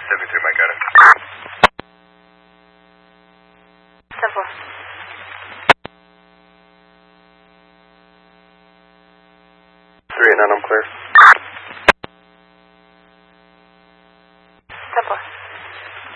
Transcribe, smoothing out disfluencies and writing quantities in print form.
73, Mike, got it. Simple. 389, I'm clear.